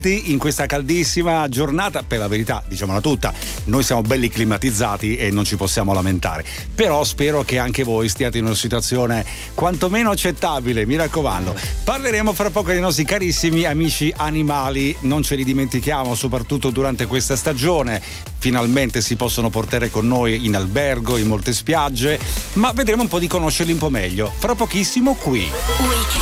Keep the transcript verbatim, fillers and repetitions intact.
in questa caldissima giornata. Per la verità, diciamola tutta, noi siamo belli climatizzati e non ci possiamo lamentare, però spero che anche voi stiate in una situazione quantomeno accettabile, mi raccomando. Parleremo fra poco dei nostri carissimi amici animali, non ce li dimentichiamo, soprattutto durante questa stagione. Finalmente si possono portare con noi in albergo, in molte spiagge, ma vedremo un po' di conoscerli un po' meglio fra pochissimo qui.